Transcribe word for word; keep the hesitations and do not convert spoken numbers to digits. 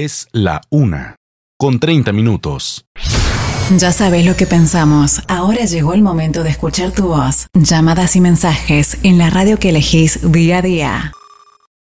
Es la una, con treinta minutos. Ya sabes lo que pensamos. Ahora llegó el momento de escuchar tu voz. Llamadas y mensajes en la radio que elegís día a día.